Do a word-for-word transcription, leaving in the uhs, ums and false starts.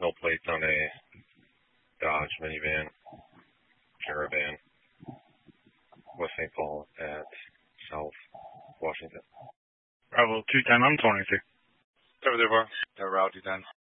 no plates on a Dodge minivan, Caravan, West Saint Paul at South Washington. Bravo two ten, I'm twenty-two. Cover there, bar. Tower Route two ten.